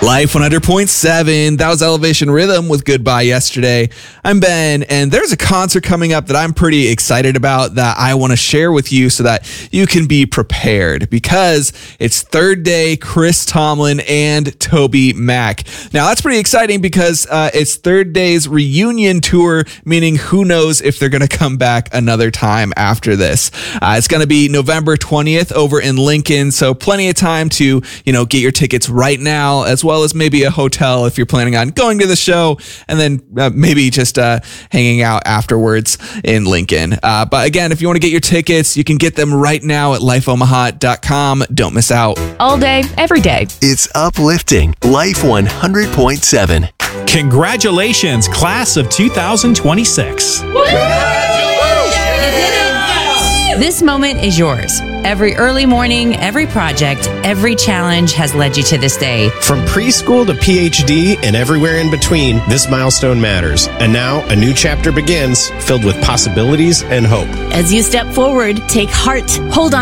Life 100.7. That was Elevation Rhythm with Goodbye Yesterday. I'm Ben, and there's a concert coming up that I'm pretty excited about that I want to share with you so that you can be prepared, because it's Third Day, Chris Tomlin, and Toby Mac. Now, that's pretty exciting because it's Third Day's reunion tour, meaning who knows if they're going to come back another time after this. It's going to be November 20th over in Lincoln, so plenty of time to, get your tickets right now, as well as maybe a hotel if you're planning on going to the show, and then maybe just hanging out afterwards in Lincoln. But again, if you want to get your tickets, you can get them right now at lifeomaha.com. Don't miss out. All day, every day. It's uplifting. Life 100.7. Congratulations, class of 2026. This moment is yours. Every early morning, every project, every challenge has led you to this day. From preschool to PhD and everywhere in between, this milestone matters. And now a new chapter begins, filled with possibilities and hope. As you step forward, take heart, hold on